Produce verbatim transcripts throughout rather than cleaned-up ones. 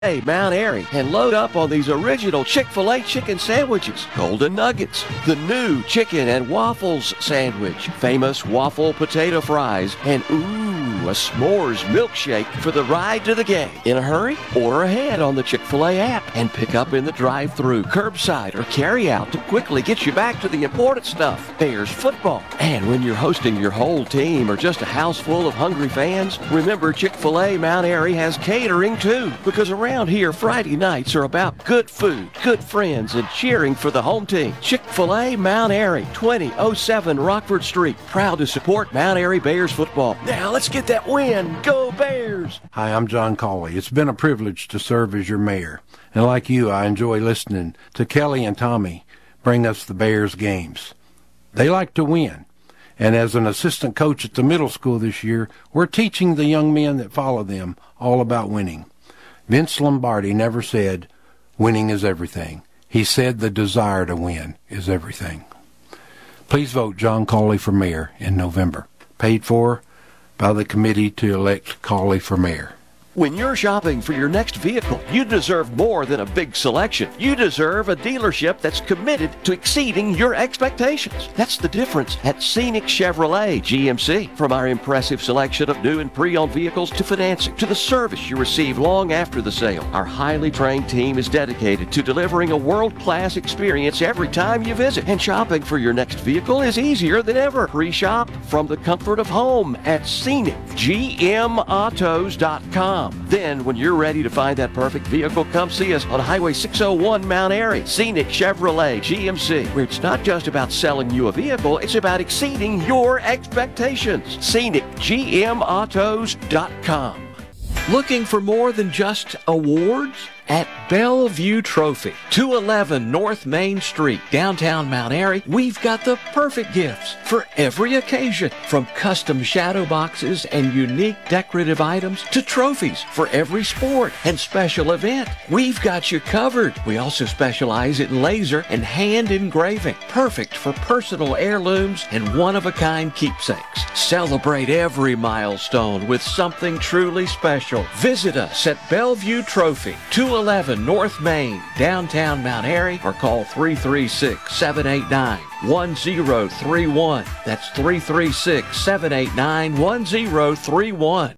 Hey, Mount Airy, and load up on these original Chick-fil-A chicken sandwiches, Golden Nuggets, the new chicken and waffles sandwich, famous waffle potato fries, and ooh, a s'mores milkshake for the ride to the game. In a hurry? Order ahead on the Chick-fil-A app and pick up in the drive-thru, curbside, or carry-out to quickly get you back to the important stuff, Bears football. And when you're hosting your whole team or just a house full of hungry fans, remember Chick-fil-A Mount Airy has catering too, because around Around here, Friday nights are about good food, good friends, and cheering for the home team. Chick-fil-A Mount Airy, twenty oh seven Rockford Street. Proud to support Mount Airy Bears football. Now let's get that win. Go Bears! Hi, I'm John Cawley. It's been a privilege to serve as your mayor. And like you, I enjoy listening to Kelly and Tommy bring us the Bears games. They like to win. And as an assistant coach at the middle school this year, we're teaching the young men that follow them all about winning. Vince Lombardi never said winning is everything. He said the desire to win is everything. Please vote John Cawley for mayor in November. Paid for by the committee to elect Cawley for mayor. When you're shopping for your next vehicle, you deserve more than a big selection. You deserve a dealership that's committed to exceeding your expectations. That's the difference at Scenic Chevrolet G M C. From our impressive selection of new and pre-owned vehicles to financing to the service you receive long after the sale, our highly trained team is dedicated to delivering a world-class experience every time you visit. And shopping for your next vehicle is easier than ever. Pre-shop from the comfort of home at Scenic G M Autos dot com. Then, when you're ready to find that perfect vehicle, come see us on Highway six oh one Mount Airy. Scenic Chevrolet G M C, where it's not just about selling you a vehicle, it's about exceeding your expectations. Scenic G M Autos dot com. Looking for more than just awards? At Bellevue Trophy, two eleven North Main Street, downtown Mount Airy, we've got the perfect gifts for every occasion, from custom shadow boxes and unique decorative items to trophies for every sport and special event. We've got you covered. We also specialize in laser and hand engraving, perfect for personal heirlooms and one-of-a-kind keepsakes. Celebrate every milestone with something truly special. Visit us at Bellevue Trophy, two eleven North Main, downtown Mount Airy, or call three three six, seven eight nine, one zero three one. That's three three six, seven eight nine, one zero three one.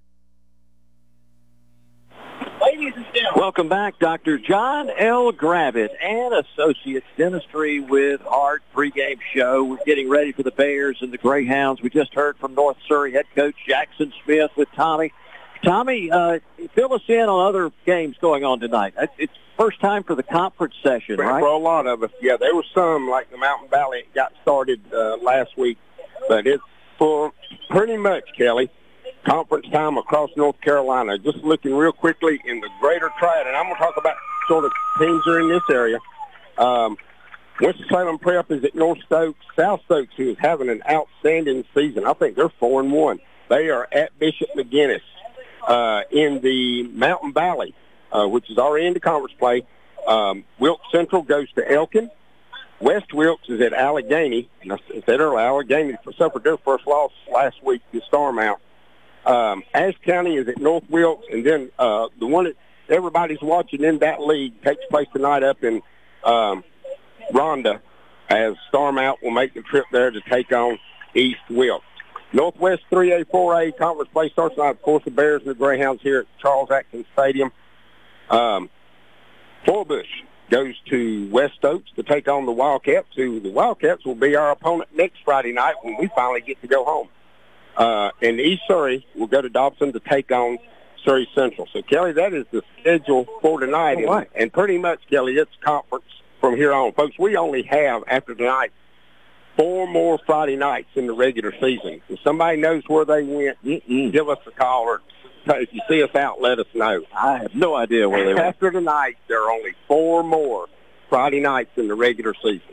Ladies and gentlemen, welcome back. Doctor John L. Gravitt and Associates Dentistry with Art pregame show. We're getting ready for the Bears and the Greyhounds. We just heard from North Surrey head coach Jackson Smith with Tommy. Tommy, uh, fill us in on other games going on tonight. It's first time for the conference session, right? For a lot of us, yeah. There was some, like the Mountain Valley, it got started uh, last week. But it's for pretty much, Kelly, conference time across North Carolina. Just looking real quickly in the greater triad, and I'm going to talk about sort of teams that are in this area. Um, Winston-Salem Prep is at North Stokes. South Stokes, who is having an outstanding season. I think they're four and one. They are at Bishop McGuinness. Uh, in the Mountain Valley, uh, which is already into conference play. Um, Wilkes Central goes to Elkin. West Wilkes is at Allegheny. And I said earlier, Allegheny suffered their first loss last week to Starmount. Um, Ashe County is at North Wilkes. And then uh, the one that everybody's watching in that league takes place tonight up in um, Rhonda, as Starmount will make the trip there to take on East Wilkes. Northwest three A, four A conference play starts tonight. Of course, the Bears and the Greyhounds here at Charles Atkins Stadium. Um, Forbush goes to West Stokes to take on the Wildcats, who the Wildcats will be our opponent next Friday night when we finally get to go home. Uh, and East Surrey will go to Dobson to take on Surrey Central. So, Kelly, that is the schedule for tonight. All right. and, and pretty much, Kelly, it's conference from here on. Folks, we only have, after tonight, four more Friday nights in the regular season. If somebody knows where they went, mm-mm, give us a call, or if you see us out, let us know. I have no idea where they went. After tonight, there are only four more Friday nights in the regular season.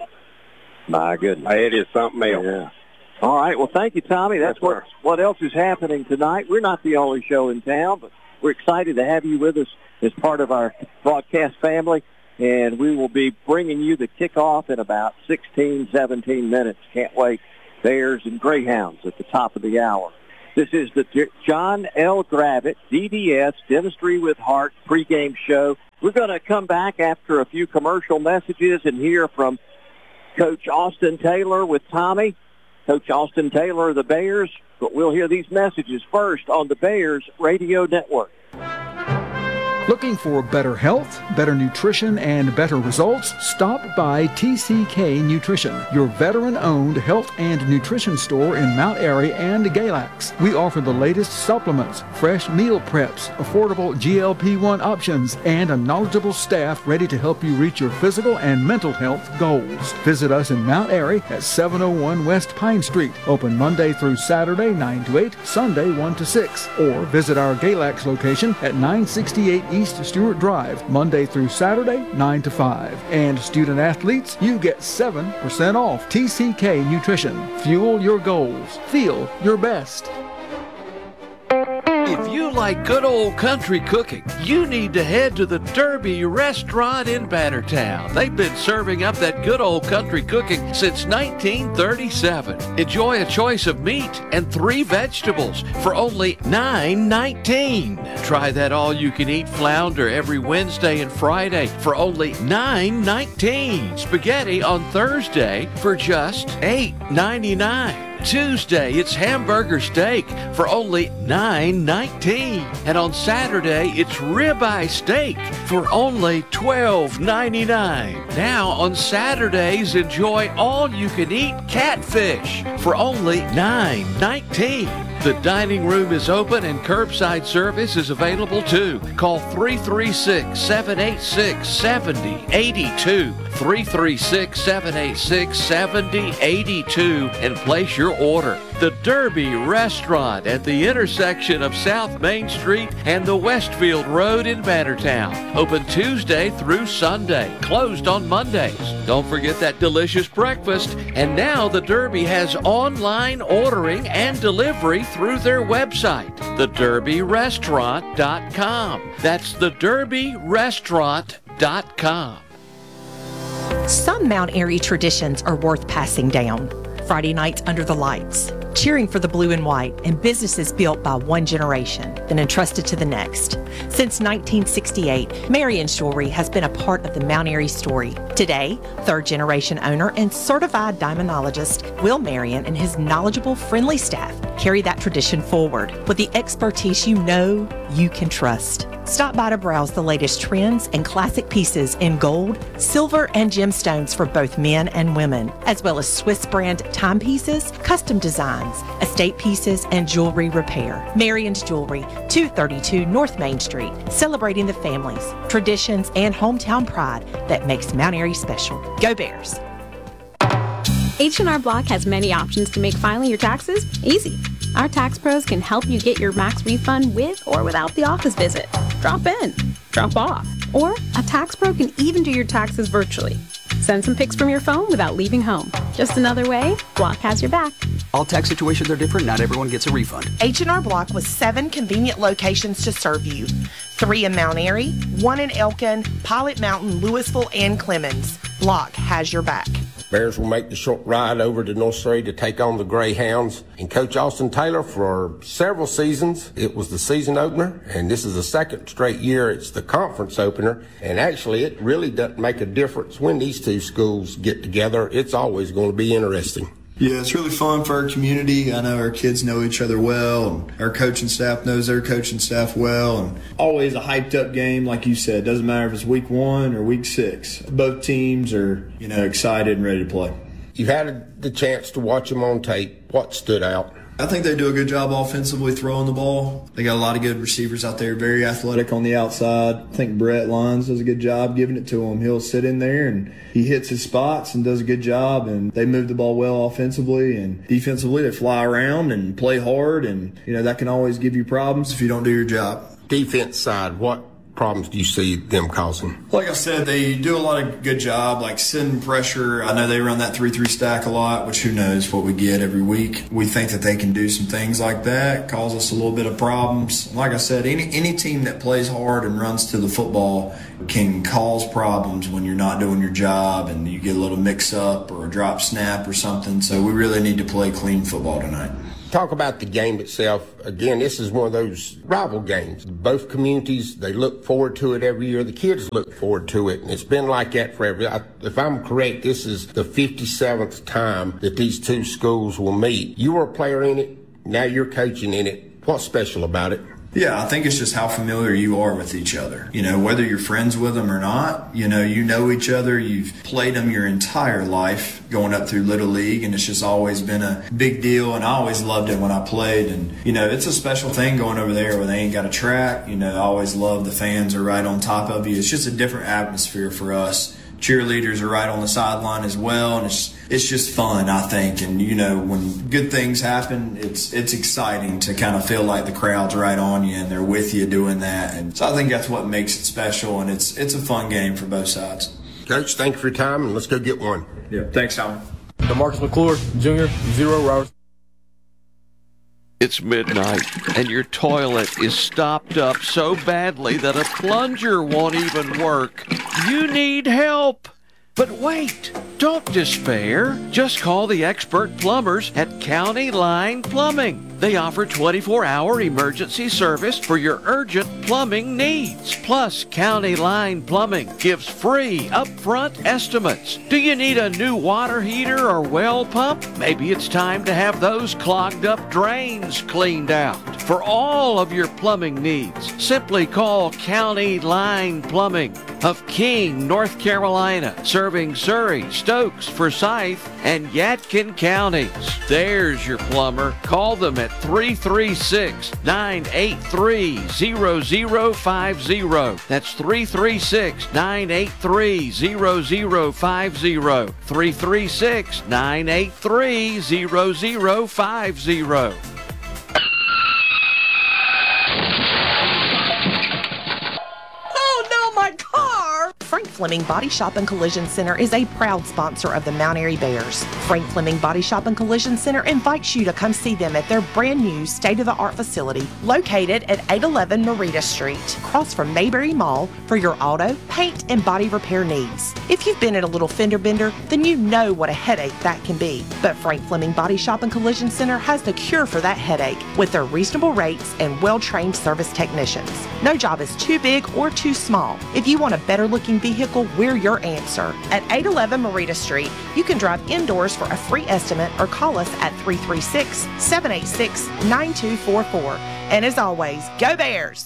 My goodness. It is something else. Yeah. All right. Well, thank you, Tommy. That's yes, what, what else is happening tonight. We're not the only show in town, but we're excited to have you with us as part of our broadcast family. And we will be bringing you the kickoff in about sixteen, seventeen minutes. Can't wait. Bears and Greyhounds at the top of the hour. This is the John L. Gravitt, D D S, Dentistry with Heart pregame show. We're going to come back after a few commercial messages and hear from Coach Austin Taylor with Tommy. Coach Austin Taylor of the Bears, but we'll hear these messages first on the Bears Radio Network. Looking for better health, better nutrition, and better results? Stop by T C K Nutrition, your veteran-owned health and nutrition store in Mount Airy and Galax. We offer the latest supplements, fresh meal preps, affordable G L P one options, and a knowledgeable staff ready to help you reach your physical and mental health goals. Visit us in Mount Airy at seven oh one West Pine Street, open Monday through Saturday nine to eight, Sunday one to six, or visit our Galax location at nine sixty-eight East Stewart Drive, Monday through Saturday, nine to five. And student athletes, you get seven percent off. T C K Nutrition. Fuel your goals. Feel your best. If you like good old country cooking, you need to head to the Derby Restaurant in Bannertown. They've been serving up that good old country cooking since nineteen thirty-seven. Enjoy a choice of meat and three vegetables for only nine nineteen. Try that all-you-can-eat flounder every Wednesday and Friday for only nine nineteen. Spaghetti on Thursday for just eight ninety-nine. Tuesday, it's hamburger steak for only nine nineteen. And on Saturday, it's ribeye steak for only twelve ninety-nine. Now on Saturdays, enjoy all-you-can-eat catfish for only nine nineteen. The dining room is open and curbside service is available too. Call three three six, seven eight six, seven zero eight two, three three six, seven eight six, seven zero eight two, and place your order. The Derby Restaurant at the intersection of South Main Street and the Westfield Road in Bannertown. Open Tuesday through Sunday. Closed on Mondays. Don't forget that delicious breakfast. And now the Derby has online ordering and delivery through their website, the derby restaurant dot com. That's the derby restaurant dot com. Some Mount Airy traditions are worth passing down. Friday nights under the lights, cheering for the blue and white, and businesses built by one generation, then entrusted to the next. Since nineteen sixty-eight, Marion's Jewelry has been a part of the Mount Airy story. Today, third-generation owner and certified diamondologist Will Marion and his knowledgeable, friendly staff carry that tradition forward with the expertise you know you can trust. Stop by to browse the latest trends and classic pieces in gold, silver, and gemstones for both men and women, as well as Swiss brand timepieces, custom designs, estate pieces, and jewelry repair. Marion's Jewelry, two thirty-two North Main Street, celebrating the families, traditions, and hometown pride that makes Mount Airy special. Go Bears! H and R Block has many options to make filing your taxes easy. Our tax pros can help you get your max refund with or without the office visit. Drop in, drop off, or a tax pro can even do your taxes virtually. Send some pics from your phone without leaving home. Just another way Block has your back. All tax situations are different. Not everyone gets a refund. H and R Block with seven convenient locations to serve you. Three in Mount Airy, one in Elkin, Pilot Mountain, Louisville, and Clemens. Block has your back. Bears will make the short ride over to North Surrey to take on the Greyhounds. And Coach Austin Taylor, for several seasons, it was the season opener, and this is the second straight year it's the conference opener. And actually, it really doesn't make a difference when these two schools get together. It's always going to be interesting. Yeah, it's really fun for our community. I know our kids know each other well, and our coaching staff knows their coaching staff well. And always a hyped up game, like you said. Doesn't matter if it's week one or week six. Both teams are, you know, excited and ready to play. You've had the chance to watch them on tape. What stood out? I think they do a good job offensively throwing the ball. They got a lot of good receivers out there, very athletic on the outside. I think Brett Lyons does a good job giving it to him. He'll sit in there and he hits his spots and does a good job, and they move the ball well offensively, and defensively they fly around and play hard, and you know that can always give you problems if you don't do your job. Defense side, what problems do you see them causing? Like I said, they do a lot of good job, like sending pressure. I know they run that three three stack a lot, which who knows what we get every week. We think that they can do some things like that, cause us a little bit of problems. Like I said, any any team that plays hard and runs to the football can cause problems when you're not doing your job and you get a little mix up or a drop snap or something. So we really need to play clean football tonight. Talk about the game itself. Again, this is one of those rival games. Both communities, they look forward to it every year. The kids look forward to it, and it's been like that forever. I, if I'm correct, this is the fifty-seventh time that these two schools will meet. You were a player in it. Now you're coaching in it. What's special about it? Yeah, I think it's just how familiar you are with each other. You know, whether you're friends with them or not, you know, you know each other. You've played them your entire life going up through Little League, and it's just always been a big deal, and I always loved it when I played. And, you know, it's a special thing going over there where they ain't got a track. You know, I always love the fans are right on top of you. It's just a different atmosphere for us. Cheerleaders are right on the sideline as well, and it's it's just fun, I think. And, you know, when good things happen, it's it's exciting to kind of feel like the crowd's right on you and they're with you doing that. And so I think that's what makes it special, and it's it's a fun game for both sides. Coach, thank you for your time, and let's go get one. Yeah, thanks, Tom. DeMarcus McClure, Junior, zero hours. It's midnight, and your toilet is stopped up so badly that a plunger won't even work. You need help. But wait, don't despair. Just call the expert plumbers at County Line Plumbing. They offer twenty-four hour emergency service for your urgent plumbing needs. Plus, County Line Plumbing gives free upfront estimates. Do you need a new water heater or well pump? Maybe it's time to have those clogged up drains cleaned out. For all of your plumbing needs, simply call County Line Plumbing of King, North Carolina, serving Surrey, Stokes, Forsyth, and Yadkin counties. There's your plumber. Call them at three three six, nine eight three, zero zero five zero. That's three three six, nine eight three, zero zero five zero. three three six, nine eight three, zero zero five zero. Oh no, my car! Frank Fleming Body Shop and Collision Center is a proud sponsor of the Mount Airy Bears. Frank Fleming Body Shop and Collision Center invites you to come see them at their brand new state-of-the-art facility located at eight eleven Marita Street, across from Mayberry Mall, for your auto, paint, and body repair needs. If you've been in a little fender bender, then you know what a headache that can be. But Frank Fleming Body Shop and Collision Center has the cure for that headache with their reasonable rates and well-trained service technicians. No job is too big or too small. If you want a better-looking vehicle, we're your answer. At eight eleven Marita Street, you can drive indoors for a free estimate or call us at three three six, seven eight six, nine two four four. And as always, go Bears!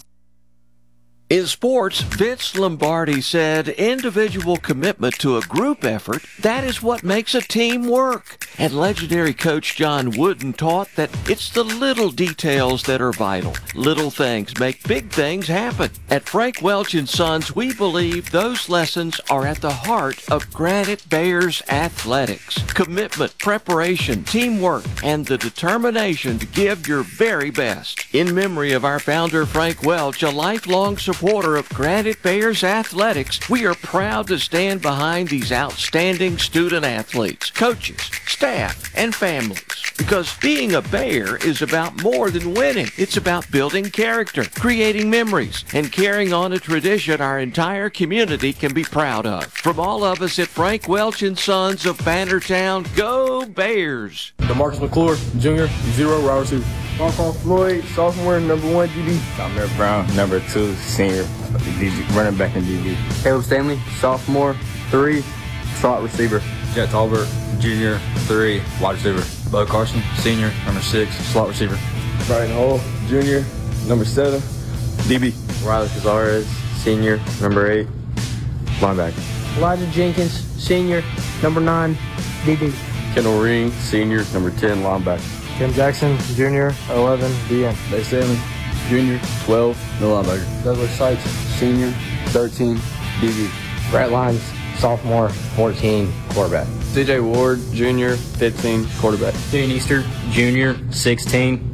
In sports, Vince Lombardi said individual commitment to a group effort, that is what makes a team work. And legendary coach John Wooden taught that it's the little details that are vital. Little things make big things happen. At Frank Welch and Sons, we believe those lessons are at the heart of Granite Bears athletics. Commitment, preparation, teamwork, and the determination to give your very best. In memory of our founder, Frank Welch, a lifelong supporter supporter of Granite Bears athletics, we are proud to stand behind these outstanding student athletes, coaches, staff, and families. Because being a Bear is about more than winning. It's about building character, creating memories, and carrying on a tradition our entire community can be proud of. From all of us at Frank Welch and Sons of Bannertown, go Bears! DeMarcus McClure, Junior, zero wide receiver. Marco Floyd, sophomore, number one D B. Dominic Brown, number two, senior, D B, running back in D B. Caleb Stanley, sophomore, three, slot receiver. Jet Talbert, junior, three, wide receiver. Bo Carson, senior, number six, slot receiver. Brian Hall, junior, number seven, D B. Riley Cazares, senior, number eight, linebacker. Elijah Jenkins, senior, number nine, D B. Kendall Ring, senior, number ten, linebacker. Tim Jackson, junior, eleven, D N. Bay Stanley, junior, twelve, no linebacker. Douglas Sykes, senior, thirteen, D B. Brett Lyons, sophomore, fourteen, quarterback. C J Ward, junior, fifteen, quarterback. Dane Easter, junior, sixteen.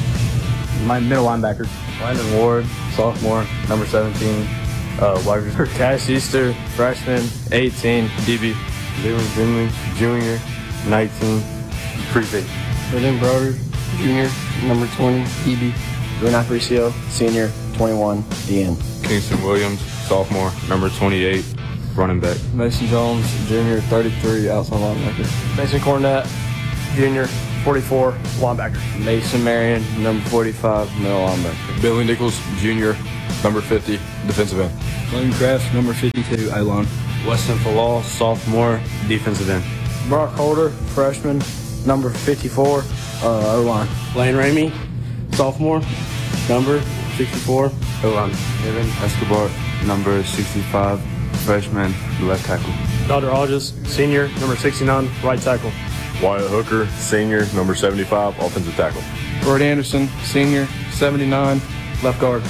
My middle linebacker. Landon Ward, sophomore, number seventeen, uh, wide receiver. Cash Easter, freshman, eighteen, D B. Dylan Finley, junior, nineteen, free safety. Brendan Broder, junior, number twenty, D B. Rune Aparicio, senior, twenty-one, D N. Kingston Williams, sophomore, number twenty-eight, running back. Mason Jones, junior, thirty-three, outside linebacker. Mason Cornett, junior, forty-four, linebacker. Mason Marion, number forty-five, middle linebacker. Billy Nichols, Junior, number fifty, defensive end. Lane Kraft, number fifty-two, A-line. Weston Falal, sophomore, defensive end. Brock Holder, freshman, number fifty-four, uh, O-line. Lane Ramey, sophomore, number sixty-four, O-line. Evan Escobar, number sixty-five, freshman, left tackle. Dodger Hodges, senior, number sixty-nine, right tackle. Wyatt Hooker, senior, number seventy-five, offensive tackle. Bert Anderson, senior, seventy-nine, left guard.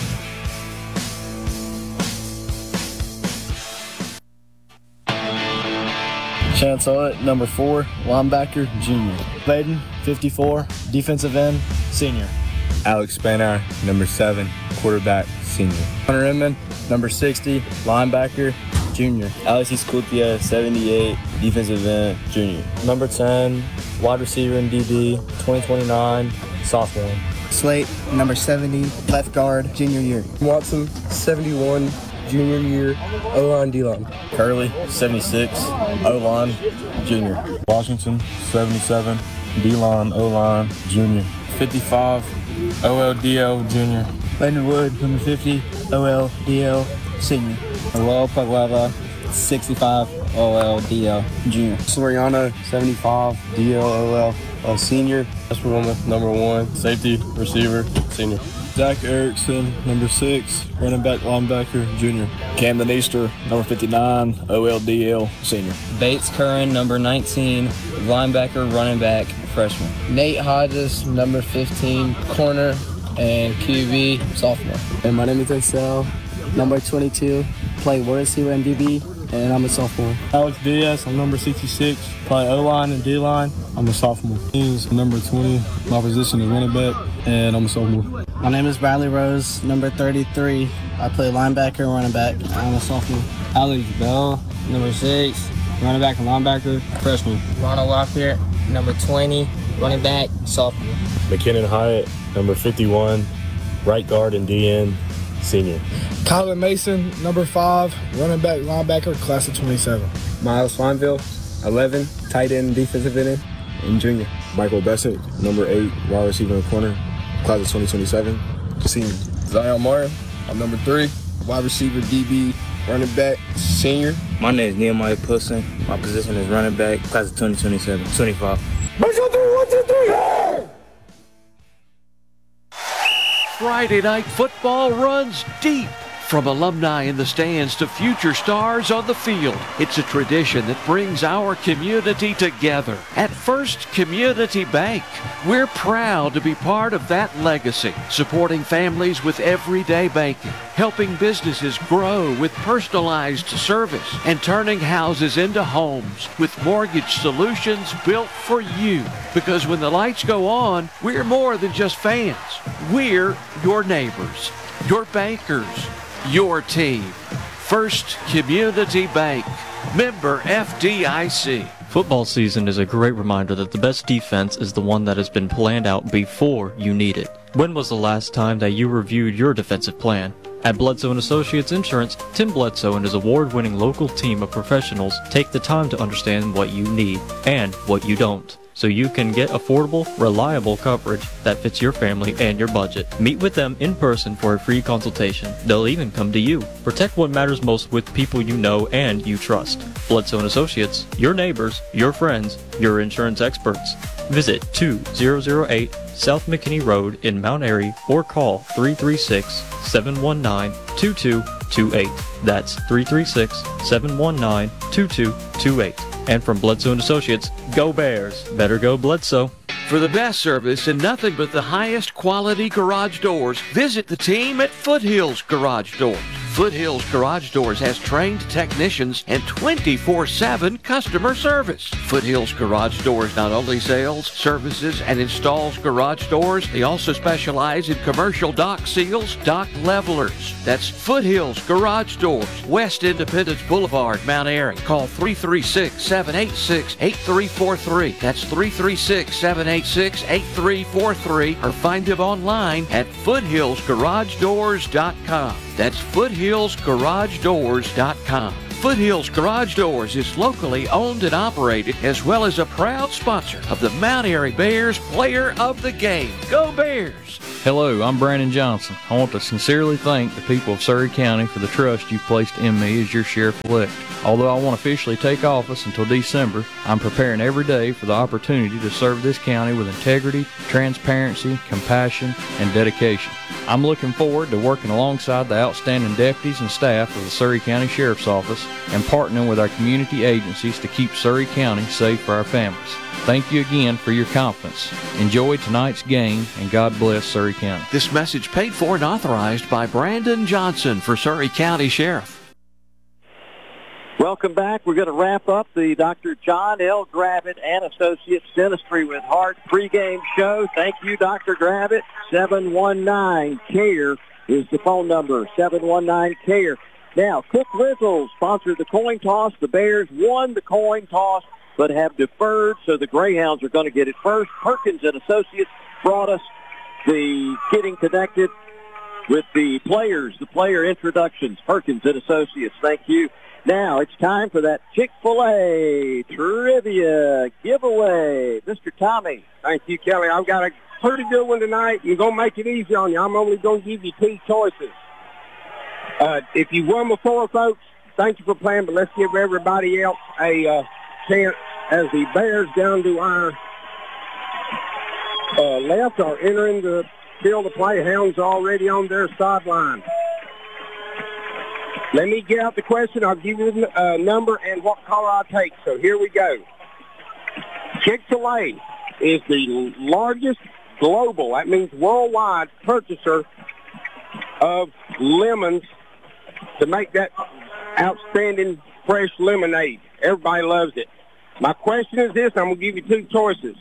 Chance Owett, number four, linebacker, junior. Baden, fifty-four, defensive end, senior. Alex Spanar, number seven, quarterback, senior. Hunter Inman, number sixty, linebacker, junior. Alexis Kutia, seventy-eight, defensive end, junior. Number ten, wide receiver and D B, twenty twenty-nine, sophomore. Slate, number seventy, left guard, junior year. Watson, seventy-one, junior year, O-line, D-line. Curley, seventy-six, O-line, junior. Washington, seventy-seven, D-line, O-line, junior. fifty-five, O L D L, junior. Landon Wood, number fifty, O L D L, senior. Noel Paglava, sixty-five, O L D L, junior. Soriano, seventy-five, D L O L, uh, senior. Jasper Wilmoth, number one, safety, receiver, senior. Zach Erickson, number six, running back, linebacker, junior. Camden Easter, number fifty-nine, O L D L, senior. Bates Curran, number nineteen, linebacker, running back, freshman. Nate Hodges, number fifteen, corner and Q B, sophomore. And my name is Excel, number twenty-two, play wide receiver and D B, and I'm a sophomore. Alex Diaz, I'm number sixty-six, play O-line and D-line. I'm a sophomore. He's number twenty, my position is running back, and I'm a sophomore. My name is Bradley Rose, number thirty-three. I play linebacker and running back. I'm a sophomore. Alex Bell, number six, running back and linebacker, freshman. Ronald Lockyer, number twenty, running back, sophomore. McKinnon Hyatt, number fifty-one, right guard and D N, senior. Kylan Mason, number five, running back, linebacker, class of twenty-seven. Miles Fineville, eleven, tight end, defensive end, and junior. Michael Bessett, number eight, wide receiver and corner, class of twenty twenty-seven, senior. Zion Martin, I'm number three, wide receiver, D B, running back, senior. My name is Nehemiah Pusson. My position is running back, class of twenty twenty-seven, twenty-five. Friday night football runs deep. From alumni in the stands to future stars on the field, it's a tradition that brings our community together. At First Community Bank, we're proud to be part of that legacy, supporting families with everyday banking, helping businesses grow with personalized service, and turning houses into homes with mortgage solutions built for you. Because when the lights go on, we're more than just fans. We're your neighbors, your bankers, your team. First Community Bank, member F D I C. Football season is a great reminder that the best defense is the one that has been planned out before you need it. When was the last time that you reviewed your defensive plan? At Bledsoe and Associates Insurance, Tim Bledsoe and his award-winning local team of professionals take the time to understand what you need and what you don't, so you can get affordable, reliable coverage that fits your family and your budget. Meet with them in person for a free consultation. They'll even come to you. Protect what matters most with people you know and you trust. Bledsoe and Associates, your neighbors, your friends, your insurance experts. Visit two thousand eight South McKinney Road in Mount Airy or call three three six, seven one nine, two two two eight. That's three three six, seven one nine, two two two eight. And from Bledsoe and Associates, go Bears. Better go Bledsoe. For the best service and nothing but the highest quality garage doors, visit the team at Foothills Garage Doors. Foothills Garage Doors has trained technicians and twenty-four seven customer service. Foothills Garage Doors not only sells, services, and installs garage doors, they also specialize in commercial dock seals, dock levelers. That's Foothills Garage Doors, West Independence Boulevard, Mount Airy. Call three three six, seven eight six, eight three four three. That's three three six, seven eight six, eight three four three, or find them online at foothills garage doors dot com. That's foothills garage doors dot com. Foothills Garage Doors is locally owned and operated, as well as a proud sponsor of the Mount Airy Bears Player of the Game. Go Bears! Hello, I'm Brandon Johnson. I want to sincerely thank the people of Surry County for the trust you've placed in me as your sheriff-elect. Although I won't officially take office until December, I'm preparing every day for the opportunity to serve this county with integrity, transparency, compassion, and dedication. I'm looking forward to working alongside the outstanding deputies and staff of the Surry County Sheriff's Office and partnering with our community agencies to keep Surry County safe for our families. Thank you again for your confidence. Enjoy tonight's game, and God bless Surry County. This message paid for and authorized by Brandon Johnson for Surry County Sheriff. Welcome back. We're going to wrap up the Doctor John L. Gravitt and Associates Dentistry with Heart pregame show. Thank you, Doctor Gravitt. seven one nine CARE is the phone number, seven one nine CARE. Now, Cook Rizzle sponsored the coin toss. The Bears won the coin toss, but have deferred, so the Greyhounds are going to get it first. Perkins and Associates brought us the getting connected with the players, the player introductions. Perkins and Associates, thank you. Now it's time for that Chick-fil-A trivia giveaway. Mister Tommy. Thank you, Kelly. I've got a pretty good one tonight. You're going to make it easy on you. I'm only going to give you two choices. Uh, if you won before, folks, thank you for playing, but let's give everybody else a uh, chance as the Bears down to our uh, left are entering the field of play. Hounds already on their sideline. Let me get out the question. I'll give you the uh, number and what color I take. So here we go. Chick-fil-A is the largest global, that means worldwide, purchaser of lemons to make that outstanding fresh lemonade. Everybody loves it. My question is this. I'm going to give you two choices.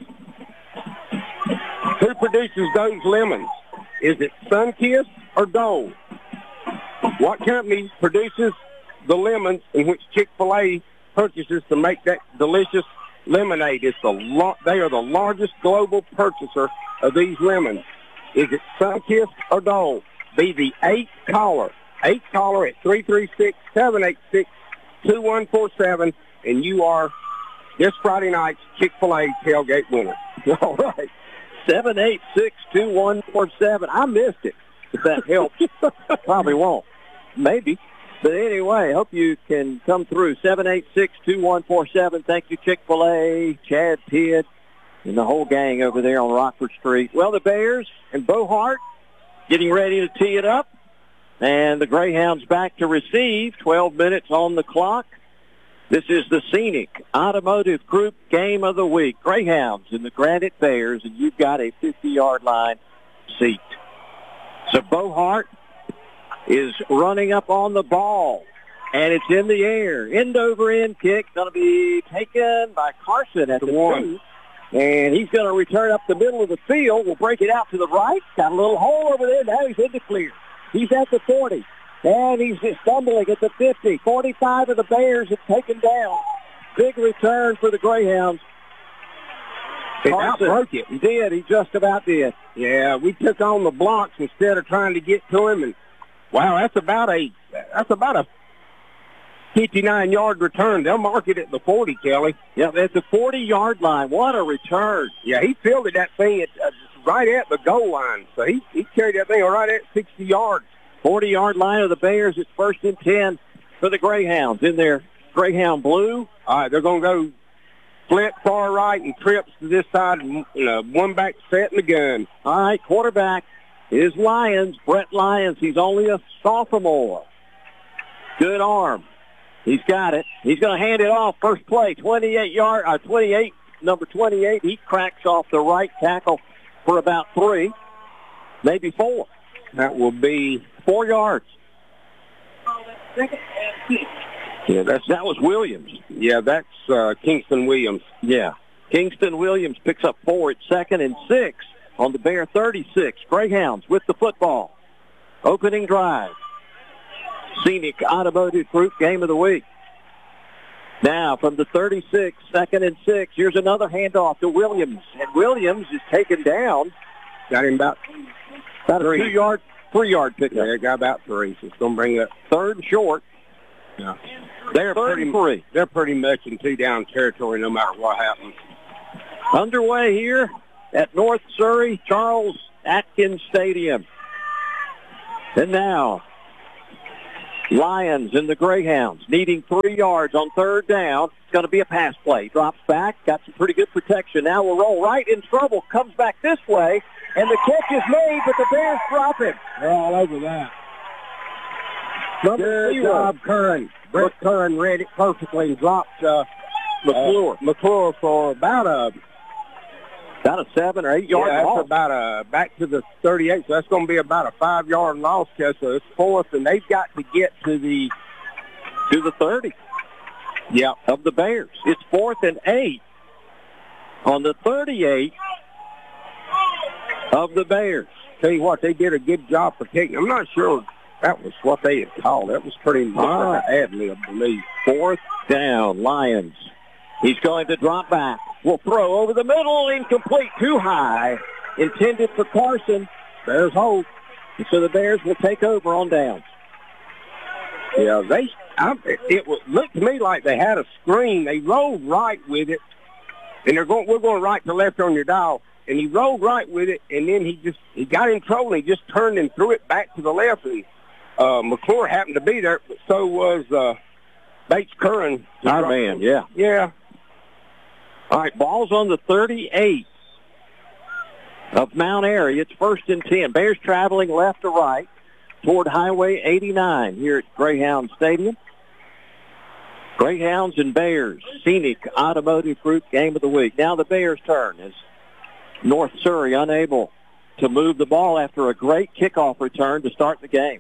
Who produces those lemons? Is it Sunkist or Dole? What company produces the lemons in which Chick-fil-A purchases to make that delicious lemonade? It's the lo- they are the largest global purchaser of these lemons. Is it Sunkist or Dole? Be the eighth caller. Eighth caller at three three six, seven eight six, two one four seven, and you are this Friday night's Chick-fil-A tailgate winner. All right. seven eight six, two one four seven. I missed it. If that helps. Probably won't. Maybe. But anyway, hope you can come through. seven eight six, two one four seven. Thank you, Chick-fil-A, Chad Pitt, and the whole gang over there on Rockford Street. Well, the Bears and Bo Hart getting ready to tee it up. And the Greyhounds back to receive. twelve minutes on the clock. This is the Scenic Automotive Group Game of the Week. Greyhounds and the Granite Bears, and you've got a fifty-yard line seat. So Bo Hart is running up on the ball, and it's in the air. End over end kick going to be taken by Carson at the one. And he's going to return up the middle of the field. We'll break it out to the right. Got a little hole over there. Now he's in the clear. He's at the forty. And he's just stumbling at the fifty. forty-five of the Bears have taken down. Big return for the Greyhounds. He outbroke it. He did. He just about did. Yeah, we took on the blocks instead of trying to get to him. And, wow, that's about a that's about a fifty-nine-yard return. They'll mark it at the forty, Kelly. Yeah, at the forty-yard line. What a return. Yeah, he fielded that thing at, uh, right at the goal line. So he, he carried that thing right at sixty yards. forty-yard line of the Bears. It's first and ten for the Greyhounds in their Greyhound blue. All right, they're going to go split far right and trips to this side, and uh, one back set in the gun. All right, quarterback is Lyons, Brett Lyons. He's only a sophomore. Good arm. He's got it. He's going to hand it off. First play, twenty-eight yard, uh, twenty-eight, number twenty-eight. He cracks off the right tackle for about three, maybe four. That will be four yards. Yeah, that's that was Williams. Yeah, that's uh, Kingston Williams. Yeah, Kingston Williams picks up four at second and six on the Bear thirty-six. Greyhounds with the football. Opening drive. Scenic Automotive Group Game of the Week. Now from the thirty-six, second and six. Here's another handoff to Williams, and Williams is taken down. Got him about about three. a two-yard, three-yard pickup. Yeah, got about three. So it's going to bring up third and short. Yeah. They're pretty, they're pretty much in two-down territory no matter what happens. Underway here at North Surrey Charles Atkins Stadium. And now, Lions and the Greyhounds needing three yards on third down. It's going to be a pass play. Drops back, got some pretty good protection. Now will roll right in trouble, comes back this way, and the catch is made, but the Bears drop him. They're all over that. Number Good zero. job, Curran. Brett Curran read it perfectly and dropped uh, McClure. Uh, McClure for about a about a seven or eight yard yeah, loss. That's about a back to the thirty-eight. So that's going to be about a five yard loss. So it's fourth, and they've got to get to the to the thirty. Yeah, of the Bears. It's fourth and eight on the thirty-eight of the Bears. Tell you what, they did a good job protecting. I'm not sure that was what they had called. That was pretty much like an ad lib to me. Fourth down, Lions. He's going to drop back. Will throw over the middle, incomplete, too high. Intended for Carson. Bears hold. And so the Bears will take over on downs. Yeah, they. I, it was, looked to me like they had a screen. They rolled right with it, and they're going. We're going right to left on your dial. And he rolled right with it, and then he just he got in trouble. And he just turned and threw it back to the left. And uh, McClure happened to be there, but so was uh, Bates Curran. Our man, yeah. Yeah. All right, ball's on the thirty-eight of Mount Airy. It's first and ten. Bears traveling left to right toward Highway eighty-nine here at Greyhound Stadium. Greyhounds and Bears, Scenic Automotive Group Game of the Week. Now the Bears' turn as North Surrey unable to move the ball after a great kickoff return to start the game.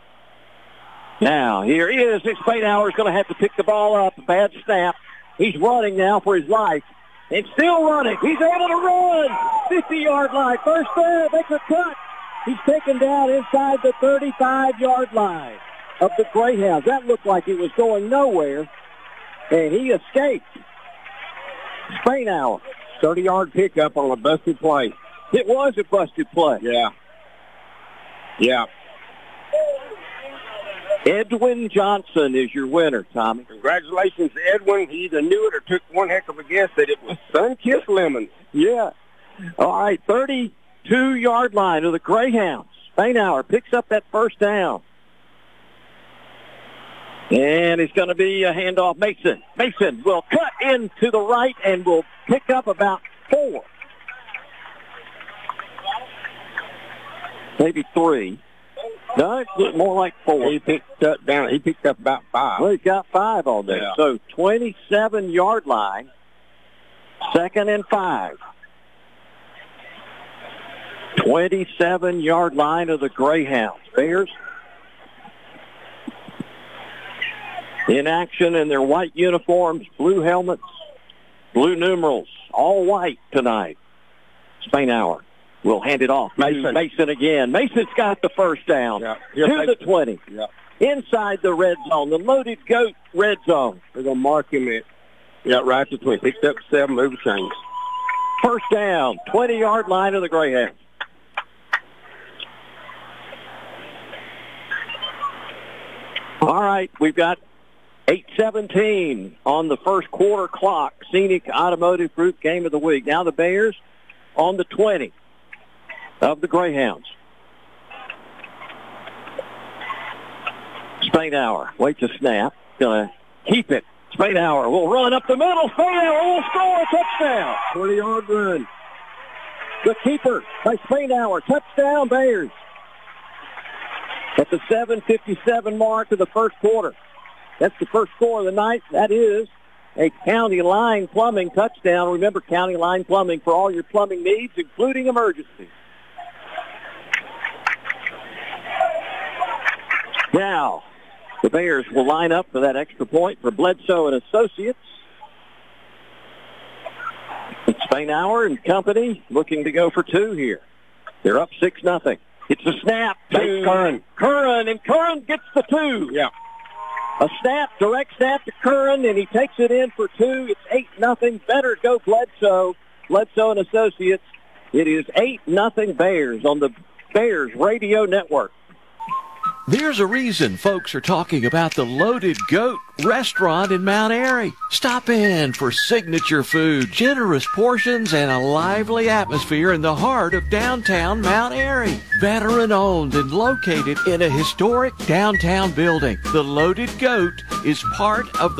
Now, here he is. Spainhour is going to have to pick the ball up. Bad snap. He's running now for his life. And still running. He's able to run. fifty-yard line. First down. Makes a cut. He's taken down inside the thirty-five-yard line of the Greyhounds. That looked like it was going nowhere. And he escaped. Spainhour. thirty-yard pickup on a busted play. It was a busted play. Yeah. Yeah. Edwin Johnson is your winner, Tommy. Congratulations to Edwin. He either knew it or took one heck of a guess that it was Sunkist Lemons. Yeah. All right, thirty-two-yard line of the Greyhounds. Spainhour picks up that first down. And it's going to be a handoff. Mason. Mason will cut into the right and will pick up about four. Maybe three. No, it's more like four. He picked up down. He picked up about five. Well, he's got five all day. Yeah. So twenty-seven-yard line, second and five. twenty-seven-yard line of the Greyhounds. Bears in action in their white uniforms, blue helmets, blue numerals, all white tonight. Spainhour will hand it off. Mason. Mason again. Mason's got the first down Yeah. to Yeah, the twenty. Yeah. Inside the red zone, the loaded goat red zone. They're going to mark him at, yeah, right to twenty. Picked up seven, move the chains. First down, twenty-yard line of the Greyhounds. All right, we've got eight seventeen on the first quarter clock. Scenic Automotive Group Game of the Week. Now the Bears on the twenty of the Greyhounds. Spainhour waits a snap. Going to keep it. Spainhour will run up the middle. Spainhour will score a touchdown. twenty-yard run. The keeper by Spainhour. Touchdown, Bears. At the seven fifty-seven mark of the first quarter. That's the first score of the night. That is a County Line Plumbing touchdown. Remember, County Line Plumbing for all your plumbing needs, including emergencies. Now, the Bears will line up for that extra point for Bledsoe and Associates. Spainhour and company looking to go for two here. They're up six nothing. It's a snap to Curran. Curran, and Curran gets the two. Yeah. A snap, direct snap to Curran, and he takes it in for two. It's eight nothing. Better go Bledsoe. Bledsoe and Associates. It is eight nothing Bears on the Bears Radio Network. There's a reason folks are talking about the Loaded Goat restaurant in Mount Airy. Stop in for signature food, generous portions, and a lively atmosphere in the heart of downtown Mount Airy. Veteran owned and located in a historic downtown building, the Loaded Goat is part of the